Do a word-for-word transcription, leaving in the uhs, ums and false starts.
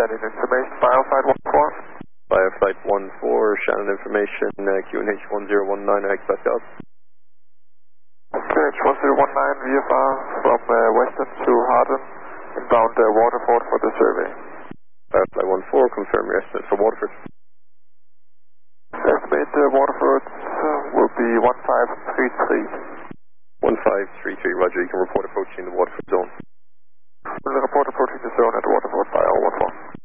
Shannon information, Bioflight one four. Bioflight one four, Shannon information, uh, Q N H one zero one nine, X back up. Q N H one zero one nine, V F R from uh, Western to Harden, inbound uh, Waterford for the survey. Bioflight one four, confirm your estimate for Waterford. Estimate uh, Waterford uh, will be one five three three. one five three three, roger, you can report approaching the Waterford zone. We'll report approaching the zone at Waterford by L one four.